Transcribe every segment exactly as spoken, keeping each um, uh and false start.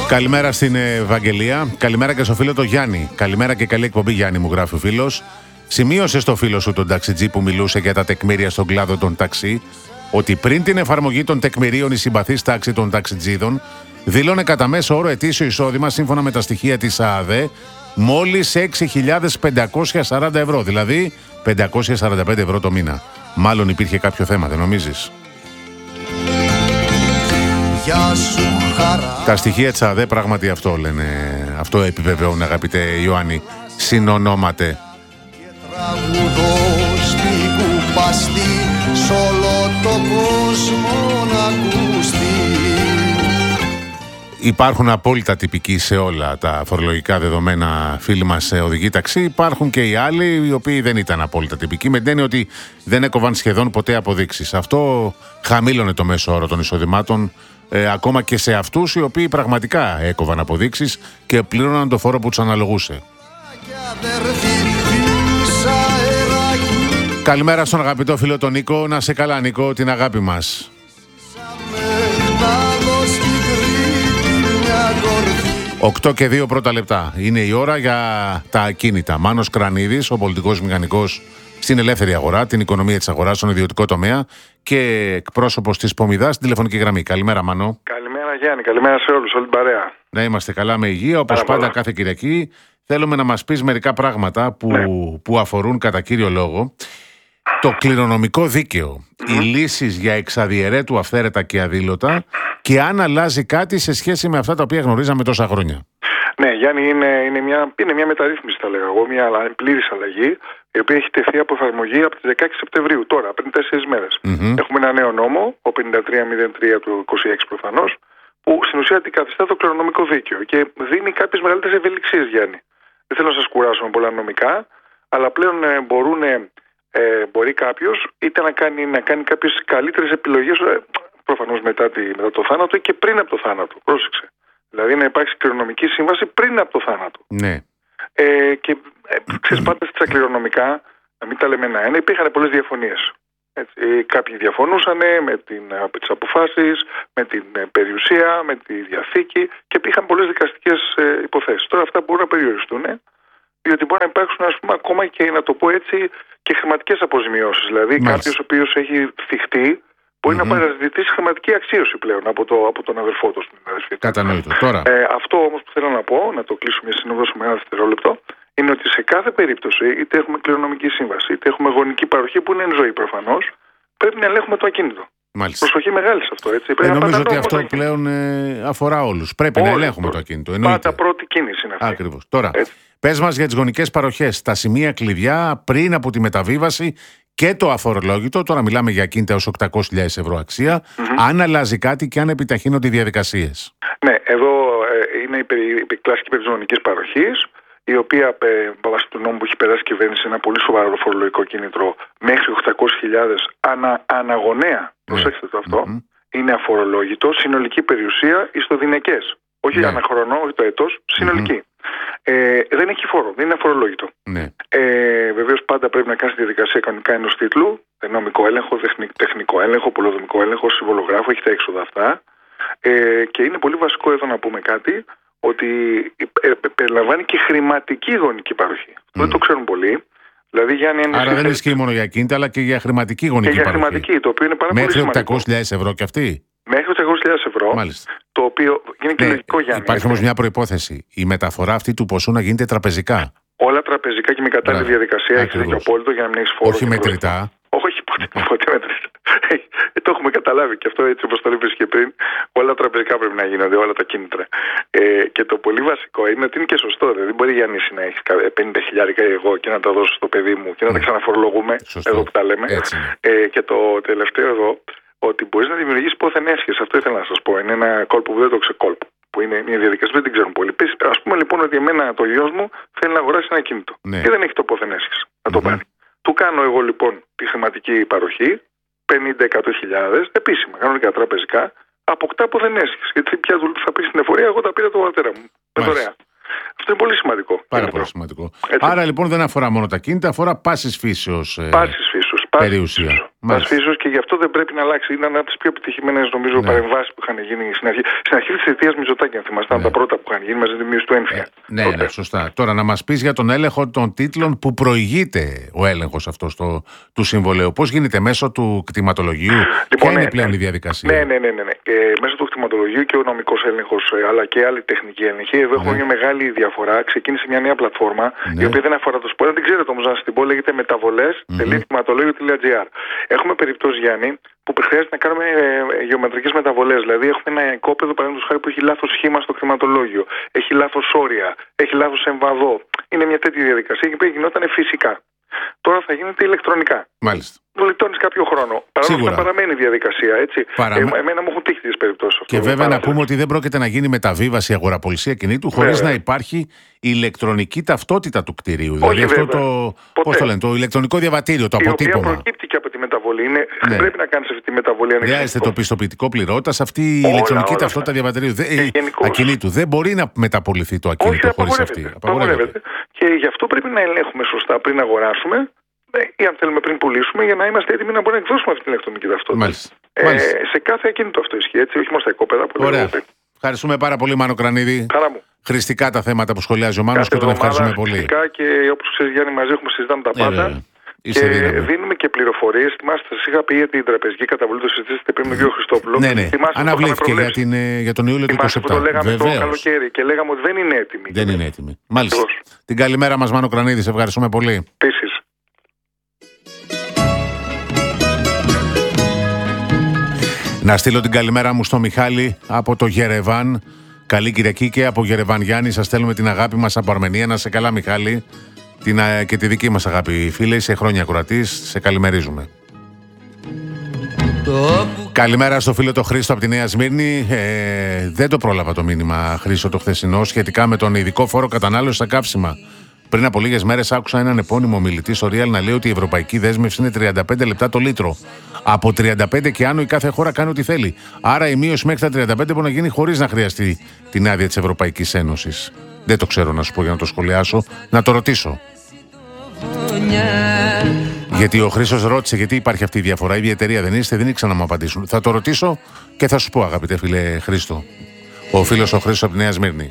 Καλημέρα στην Ευαγγελία. Καλημέρα και στο φίλο το Γιάννη. Καλημέρα και καλή εκπομπή, Γιάννη, μου γράφει ο φίλος. Σημείωσε στο φίλο σου τον ταξιτζή που μιλούσε για τα τεκμήρια στον κλάδο των ταξί ότι πριν την εφαρμογή των τεκμηρίων η συμπαθής τάξη των ταξιτζίδων δήλωνε κατά μέσο όρο ετήσιο εισόδημα σύμφωνα με τα στοιχεία της ΑΑΔΕ μόλις έξι χιλιάδες πεντακόσια σαράντα ευρώ, δηλαδή πεντακόσια σαράντα πέντε ευρώ το μήνα. Μάλλον υπήρχε κάποιο θέμα, δεν νομίζεις? Τα στοιχεία της ΑΑΔΕ πράγματι αυτό λένε, αυτό επιβεβαιώνουν, αγαπητέ Ιωάννη. Συνονόματε. Υπάρχουν απόλυτα τυπικοί σε όλα τα φορολογικά δεδομένα φίλοι μας οδηγοί ταξί. Υπάρχουν και οι άλλοι οι οποίοι δεν ήταν απόλυτα τυπικοί, με την έννοια ότι δεν έκοβαν σχεδόν ποτέ αποδείξεις. Αυτό χαμήλωνε το μέσο όρο των εισοδημάτων, ε, ακόμα και σε αυτούς οι οποίοι πραγματικά έκοβαν αποδείξεις και πλήρωναν το φόρο που τους αναλογούσε. Καλημέρα στον αγαπητό φίλο τον Νίκο. Να σε καλά, Νίκο, την αγάπη μας. Οκτώ και δύο πρώτα λεπτά. Είναι η ώρα για τα ακίνητα. Μάνος Κρανίδης, ο πολιτικός μηχανικός στην ελεύθερη αγορά, την οικονομία της αγοράς, στον ιδιωτικό τομέα και εκπρόσωπος της Πομιδάς στην τηλεφωνική γραμμή. Καλημέρα, Μάνο. Καλημέρα, Γιάννη. Καλημέρα σε όλους, όλη την παρέα. Να είμαστε καλά με υγεία, όπως πάντα πολλά. Κάθε Κυριακή. Θέλουμε να μας πεις μερικά πράγματα που, ναι. που αφορούν κατά κύριο λόγο το κληρονομικό δίκαιο, mm-hmm. οι λύσεις για εξαδιαιρέτου αυθαίρετα και αδήλωτα και αν αλλάζει κάτι σε σχέση με αυτά τα οποία γνωρίζαμε τόσα χρόνια. Ναι, Γιάννη, είναι, είναι, μια, είναι μια μεταρρύθμιση, θα λέγα εγώ, μια πλήρης αλλαγή, η οποία έχει τεθεί από εφαρμογή από τις δεκαέξι Σεπτεμβρίου, τώρα, πριν τέσσερις μέρες. Mm-hmm. Έχουμε ένα νέο νόμο, ο πενήντα τρία μηδέν τρία του είκοσι έξι προφανώς, που στην ουσία αντικαθιστά το κληρονομικό δίκαιο και δίνει κάποιες μεγαλύτερες ευελιξίες, Γιάννη. Δεν θέλω να σας κουράσω με πολλά νομικά, αλλά πλέον ε, μπορούν, ε, μπορεί κάποιος είτε να κάνει, να κάνει κάποιες καλύτερες επιλογές, ε, προφανώς μετά, τη, μετά το θάνατο ή και πριν από το θάνατο. Πρόσεξε. Δηλαδή να υπάρξει κληρονομική σύμβαση πριν από το θάνατο. Ναι. Ε, και ε, ξέρεις, πάντα στα κληρονομικά, να μην τα λέμε ένα-ένα, υπήρχαν πολλές διαφωνίες. Έτσι, κάποιοι διαφωνούσαν με, την, με τις αποφάσεις, με την ε, περιουσία, με τη διαθήκη και υπήρχαν πολλές δικαστικές ε, υποθέσεις. Τώρα αυτά μπορούν να περιοριστούν, ε, διότι μπορεί να υπάρξουν, ας πούμε, ακόμα και, να το πω έτσι, και χρηματικές αποζημιώσεις. Δηλαδή κάποιος ο οποίος έχει θυχτεί μπορεί mm-hmm. να πάει να ζητήσει χρηματική αξίωση πλέον από, το, από τον αδερφό του. Κατανοητό. Τώρα. Ε, αυτό όμως που θέλω να πω, να το κλείσουμε μια συνόδο με ένα δευτερόλεπτο, είναι ότι σε κάθε περίπτωση, είτε έχουμε κληρονομική σύμβαση, είτε έχουμε γονική παροχή που είναι εν ζωή προφανώς, πρέπει να ελέγχουμε το ακίνητο. Μάλιστα. Προσοχή μεγάλη σε αυτό, έτσι. Ε, νομίζω ότι αυτό πλέον ε, αφορά όλους. Πρέπει Όλοι, να ελέγχουμε το ακίνητο. Εννοείται. Πάντα πρώτη κίνηση είναι αυτή. Ακριβώς. Τώρα, πες μας για τις γονικές παροχές, τα σημεία κλειδιά πριν από τη μεταβίβαση και το αφορολόγητο. Τώρα μιλάμε για ακίνητα έως οκτακόσιες χιλιάδες ευρώ αξία. Mm-hmm. Αν αλλάζει κάτι και αν επιταχύνονται οι διαδικασίες. Ναι, εδώ ε, είναι η, περι, η κλασική περίπτωση γονικής παροχής, η οποία ε, βάσει του νόμου που έχει περάσει η κυβέρνηση ένα πολύ σοβαρό φορολογικό κίνητρο μέχρι οκτακόσιες χιλιάδες ανα, αναγωνέα. Mm. Προσέξτε το αυτό. Mm-hmm. Είναι αφορολόγητο, συνολική περιουσία ιστοδυναικές. Όχι yeah. αναχρονό, όχι το έτος, συνολική. Mm-hmm. Ε, δεν έχει φόρο, δεν είναι αφορολόγητο. Mm. Ε, βεβαίως πάντα πρέπει να κάνει τη διαδικασία κανονικά ενός τίτλου, νομικό έλεγχο, τεχνικό έλεγχο, πολεοδομικό έλεγχο, συμβολογράφο, έχει τα έξοδα αυτά. Ε, και είναι πολύ βασικό εδώ να πούμε κάτι, ότι ε, περιλαμβάνει και χρηματική γονική παροχή. Mm. Δεν το ξέρουν πολλοί. Δηλαδή, Γιάννη, είναι Άρα δεν ισχύει μόνο για κίνητα, αλλά και για χρηματική γονική και για παροχή. Χρηματική, το οποίο είναι πάρα Μέχρι πολύ σημαντικό. οκτακόσιες χιλιάδες ευρώ και αυτή. Μέχρι οκτακόσιες χιλιάδες ευρώ. Μάλιστα. Το οποίο είναι και ναι, λογικό, Γιάννη. Υπάρχει όμως μια προϋπόθεση. Η μεταφορά αυτή του ποσού να γίνεται τραπεζικά. Όλα τραπεζικά και με κατάλληλη διαδικασία. Έχει δίκιο απόλυτο για να μην έχει φόρο. Όχι μετρητά. Όχι, ποτέ, ποτέ μετρητά. Το έχουμε καταλάβει και αυτό, έτσι όπως το είπες και πριν. Όλα τραπεζικά πρέπει να γίνονται, όλα τα κίνητρα. Ε, και το πολύ βασικό είναι ότι είναι και σωστό. Δηλαδή, μπορεί Γιάννη να έχει πενήντα χιλιάρικα εγώ και να τα δώσω στο παιδί μου και να τα ξαναφορολογούμε. Εδώ που τα λέμε. Ε, και το τελευταίο εδώ, ότι μπορεί να δημιουργήσει πόθεν έσχεση. Αυτό ήθελα να σας πω. Είναι ένα κόλπο που δεν το ξεκόλπο. Που είναι μια διαδικασία που δεν την ξέρουν πολλοί. Α πούμε λοιπόν ότι εμένα το γιος μου θέλει να αγοράσει ένα κινητό. Ναι. Και δεν έχει το πόθεν έσχεση να το mm-hmm. πάρει. Του κάνω εγώ λοιπόν τη χρηματική παροχή, πενήντα με εκατό χιλιάδες, επίσημα, κανονικά τραπεζικά, αποκτά πόθεν έσχεση. Γιατί πια θα πει στην εφορία, εγώ τα πήρα το πατέρα μου. Με δωρεά. Αυτό είναι πολύ σημαντικό. Πάρα πολύ σημαντικό. Έτσι. Άρα λοιπόν δεν αφορά μόνο τα κίνητα, αφορά πάσης φύσεως ε, πάσης φύσεως, περιουσία. Μας φύσεως και γι' αυτό δεν πρέπει να αλλάξει. Είναι ένα από τις πιο επιτυχημένες νομίζω ναι. παρεμβάσεις που είχαν γίνει στην αρχή. Στην αρχή της θητείας Μητσοτάκη, αν θυμάστε, ναι. τα πρώτα που είχαν γίνει μαζί με τη μείωση του έμφυα. Ε, ναι, ναι, σωστά. Τώρα να μας πεις για τον έλεγχο των τίτλων που προηγείται ο έλεγχος αυτός το, του συμβολέου. Πώς γίνεται μέσω του κτηματολογίου, λοιπόν, ποια ναι, είναι πλέον ναι, η διαδικασία? Ναι, ναι, ναι. ναι, ναι. Ε, μέσω του κτηματολογίου και ο νομικός έλεγχος, αλλά και άλλη τεχνική έλεγχη. Εδώ ναι. έχουμε μια μεγάλη διαφορά. Ξεκίνησε μια νέα πλατφόρμα, ναι. η οποία δεν αφορά το σπορ. Δεν ξέρετε όμως να σας την πω, λέγεται μεταβολές τελεία κτηματολόγιο τελεία τζι άρ. Έχουμε περιπτώσεις, Γιάννη, που χρειάζεται να κάνουμε ε, γεωμετρικές μεταβολές. Δηλαδή, έχουμε ένα οικόπεδο, παραδείγματος χάρη, που έχει λάθος σχήμα στο κτηματολόγιο, έχει λάθος όρια, έχει λάθος εμβαδό. Είναι μια τέτοια διαδικασία η οποία γινόταν φυσικά. Τώρα θα γίνεται ηλεκτρονικά. Μάλιστα. Γλιτώνεις κάποιο χρόνο. Παρόλο που παραμένει η διαδικασία, έτσι. Παρα... Ε, εμένα μου έχουν τύχει τις περιπτώσεις. Και βέβαια παρά... να πούμε ότι δεν πρόκειται να γίνει μεταβίβαση αγοραπολισία κινήτου χωρίς να υπάρχει ηλεκτρονική ταυτότητα του κτηρίου. Όχι, δηλαδή αυτό βέβαια. το, πώς το λένε, το ηλεκτρονικό διαβατήριο, το η αποτύπωμα. Η οποία προκύπτει και από τη μεταβολή. Είναι... Ναι. Πρέπει να κάνεις αυτή τη μεταβολή. Χρειάζεται το πιστοποιητικό πληρωτάς, αυτή η όλα, ηλεκτρονική όλα, ταυτότητα όλα. διαβατηρίου. Δε, ακινήτου. Δεν μπορεί να μεταπολιθεί το ακίνητο χωρίς αυτή. Απαγορεύεται. Και γι' αυτό πρέπει να ελέγχουμε σωστά πριν αγοράσουμε. Ή αν θέλουμε πριν πουλήσουμε, για να είμαστε έτοιμοι να μπορούμε να εκδώσουμε αυτή την ηλεκτρονική ταυτότητα. Μάλιστα. Ε, Μάλιστα. Σε κάθε ακίνητο αυτό ισχύει, έτσι, όχι μόνο στα οικόπεδα. Ωραία. Ευχαριστούμε πάρα πολύ, Μάνο Κρανίδη. Χαρά μου. Χρηστικά τα θέματα που σχολιάζει ο Μάνος και τον ευχαριστούμε πολύ. Χρηστικά και όπως ξέρεις, Γιάννη, μαζί έχουμε συζητάμε τα πάντα. Ε, και δύναμη. Δίνουμε και πληροφορίες. Θυμάστε, σας είχα πει για την τραπεζική καταβολή, το συζητήσετε πριν με τον κύριο Χριστόπουλο. Ναι, ναι. Αναβλήθηκε για, την, για τον Ιούλιο του είκοσι επτά. Το λέγαμε το καλοκαίρι και λέγαμε ότι δεν είναι έτοιμη. Δεν είναι έτοιμη. Μάλιστα. Την καλημέρα μας, Μάνο Κρανίδη. Σε ευχαριστούμε πολύ. Επίσης. Να στείλω την καλημέρα μου στο Μιχάλη από το Γερεβάν. Καλή Κυριακή και από Γερεβάν, Γιάννη. Σας στέλνουμε την αγάπη μας από Αρμενία. Να σε καλά, Μιχάλη. Την, και τη δική μας αγάπη, φίλε. Είσαι χρόνια ακροατής. Σε καλημερίζουμε. Καλημέρα στο φίλο το Χρήστο από τη Νέα Σμύρνη. Ε, δεν το πρόλαβα το μήνυμα, Χρήστο, το χθεσινό, σχετικά με τον ειδικό φόρο κατανάλωση στα καύσιμα. Πριν από λίγες μέρες άκουσα έναν επώνυμο μιλητή στο Real να λέει ότι η ευρωπαϊκή δέσμευση είναι τριάντα πέντε λεπτά το λίτρο. Από τριάντα πέντε και άνω η κάθε χώρα κάνει ό,τι θέλει. Άρα η μείωση μέχρι τα τριάντα πέντε μπορεί να γίνει χωρίς να χρειαστεί την άδεια της Ευρωπαϊκής Ένωσης. Δεν το ξέρω να σου πω για να το σχολιάσω. Να το ρωτήσω. Γιατί ο Χρήστος ρώτησε γιατί υπάρχει αυτή η διαφορά. Η ίδια εταιρεία δεν είστε, δεν ήξερα να μου απαντήσουν. Θα το ρωτήσω και θα σου πω, αγαπητέ φίλε Χρήστο. Ο φίλος ο Χρήστος από τη Νέα Σμύρνη.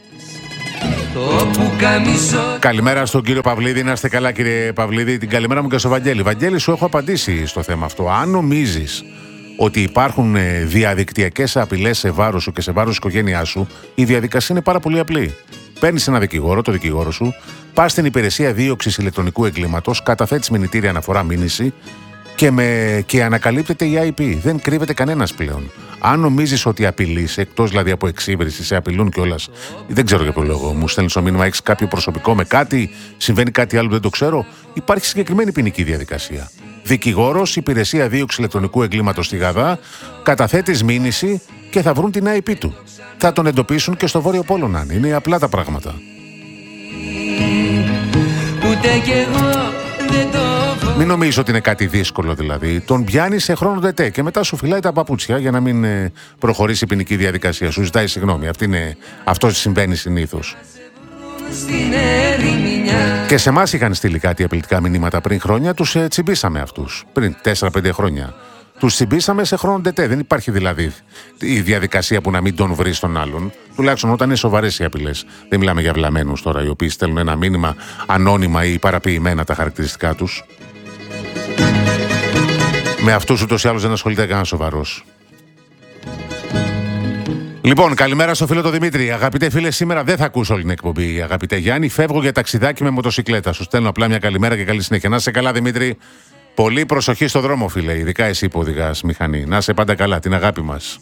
Καλημέρα στον κύριο Παυλίδη. Να είστε καλά, κύριε Παυλίδη. Την καλημέρα μου και στο Βαγγέλη. Βαγγέλη, σου έχω απαντήσει στο θέμα αυτό. Αν νομίζεις ότι υπάρχουν διαδικτυακές απειλές σε βάρος σου και σε βάρος της οικογένειάς σου, η διαδικασία είναι πάρα πολύ απλή. Παίρνεις ένα δικηγόρο, το δικηγόρο σου, πας στην υπηρεσία δίωξης ηλεκτρονικού εγκλήματος, καταθέτεις μηνυτήρια αναφορά μήνυση και, με... και ανακαλύπτεται η άι πι. Δεν κρύβεται κανένας πλέον. Αν νομίζεις ότι απειλείς, εκτός δηλαδή από εξύβριση, σε απειλούν κιόλας, δεν ξέρω για ποιο λόγο, μου στέλνεις το μήνυμα, έχεις κάποιο προσωπικό με κάτι, συμβαίνει κάτι άλλο που δεν το ξέρω, υπάρχει συγκεκριμένη ποινική διαδικασία. Δικηγόρος, υπηρεσία δίωξης ηλεκτρονικού εγκλήματος στη Γαδά, καταθέτεις μήνυση και θα βρουν την άι πι του. Θα τον εντοπίσουν και στο Βόρειο Πόλο να είναι. Είναι απλά τα πράγματα. Ούτε κι εγώ δεν το... Μην νομίζεις ότι είναι κάτι δύσκολο δηλαδή. Τον πιάνει σε χρόνο τετέ και μετά σου φυλάει τα παπούτσια για να μην ε, προχωρήσει η ποινική διαδικασία. Σου ζητάει συγγνώμη. Αυτή είναι, αυτό συμβαίνει συνήθως. Και σε εμάς είχαν στείλει κάτι απειλητικά μηνύματα πριν χρόνια. Τους ε, τσιμπήσαμε αυτούς. Πριν τέσσερα πέντε χρόνια. Τους τσιμπήσαμε σε χρόνο τετέ. Δεν υπάρχει δηλαδή η διαδικασία που να μην τον βρει τον άλλον. Τουλάχιστον όταν είναι σοβαρές οι απειλές. Δεν μιλάμε για βλαμμένους τώρα οι οποίοι στέλνουν ένα μήνυμα ανώνυμα ή παραποιημένα τα χαρακτηριστικά τους. Με αυτούς ούτως ή άλλως δεν ασχολείται κανένας σοβαρός. Λοιπόν, καλημέρα στο φίλο το Δημήτρη. Αγαπητέ φίλε, σήμερα δεν θα ακούσω όλη την εκπομπή. Αγαπητέ Γιάννη, φεύγω για ταξιδάκι με μοτοσυκλέτα. Σου στέλνω απλά μια καλημέρα και καλή συνέχεια. Να είσαι καλά, Δημήτρη. Πολύ προσοχή στο δρόμο, φίλε. Ειδικά εσύ που οδηγάς μηχανή. Να είσαι πάντα καλά. Την αγάπη μας.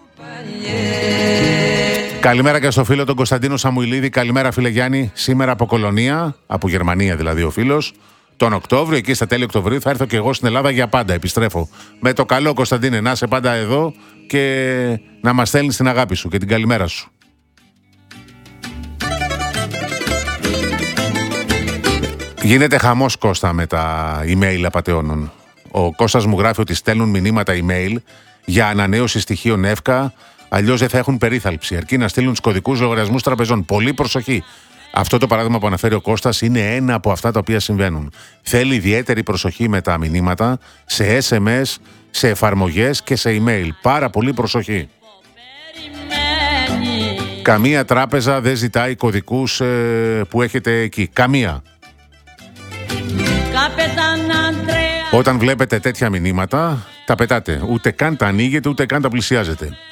Καλημέρα και στο φίλο τον Κωνσταντίνο Σαμουηλίδη. Καλημέρα, φίλε Γιάννη. Σήμερα από Κολονία, από Γερμανία δηλαδή ο φίλος. Τον Οκτώβριο, εκεί στα τέλη Οκτωβρίου, θα έρθω και εγώ στην Ελλάδα για πάντα. Επιστρέφω. Με το καλό, Κωνσταντίνε, να είσαι πάντα εδώ και να μας στέλνεις την αγάπη σου και την καλημέρα σου. Γίνεται χαμός, Κώστα, με τα email απατεώνων. Ο Κώστας μου γράφει ότι στέλνουν μηνύματα email για ανανέωση στοιχείων ΕΦΚΑ, αλλιώς δεν θα έχουν περίθαλψη. Αρκεί να στείλουν τους κωδικούς λογαριασμούς τραπεζών. Πολύ προσοχή. Αυτό το παράδειγμα που αναφέρει ο Κώστας είναι ένα από αυτά τα οποία συμβαίνουν. Θέλει ιδιαίτερη προσοχή με τα μηνύματα, σε ες εμ ες, σε εφαρμογές και σε email. Πάρα πολύ προσοχή. Καμία τράπεζα δεν ζητάει κωδικούς ε, που έχετε εκεί. Καμία. Όταν βλέπετε τέτοια μηνύματα, τα πετάτε. Ούτε καν τα ανοίγετε, ούτε καν τα πλησιάζετε.